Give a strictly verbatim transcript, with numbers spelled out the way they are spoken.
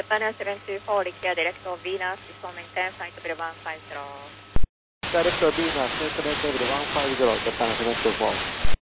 China seven two four, require direct of Venus, is maintain flight level one five zero. Direct of Venus, connect over the one five zero, Japan seven two four.